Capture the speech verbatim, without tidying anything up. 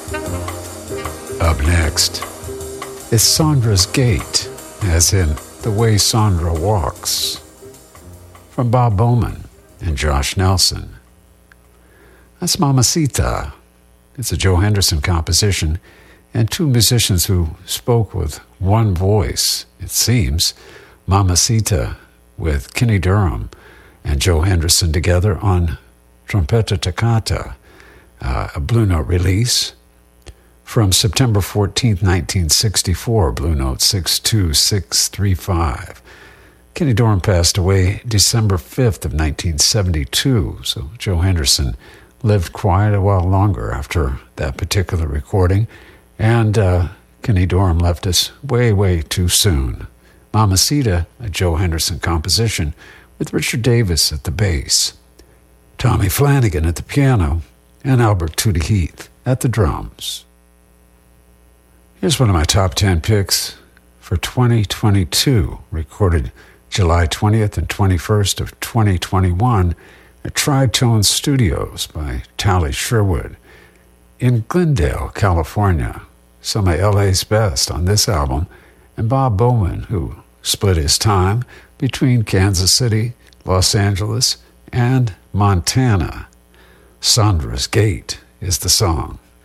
Up next is Sandra's Gait, as in The Way Sandra Walks, from Bob Bowman and Josh Nelson. That's Mamacita. It's a Joe Henderson composition, and two musicians who spoke with one voice, it seems. Mamacita with Kenny Dorham and Joe Henderson together on Trompeta Toccata, uh, a Blue Note release from September fourteenth, nineteen sixty-four, Blue Note six two six three five. Kenny Dorham passed away December fifth of nineteen seventy-two, so Joe Henderson lived quite a while longer after that particular recording, and uh, Kenny Dorham left us way, way too soon. Mamacita, a Joe Henderson composition, with Richard Davis at the bass, Tommy Flanagan at the piano, and Albert Tutti Heath at the drums. Here's one of my top ten picks for twenty twenty-two, recorded July twentieth and twenty-first of twenty twenty-one at Tritone Studios by Tally Sherwood in Glendale, California. Some of L A's best on this album, and Bob Bowman, who split his time between Kansas City, Los Angeles, and Montana. Sandra's Gait is the song.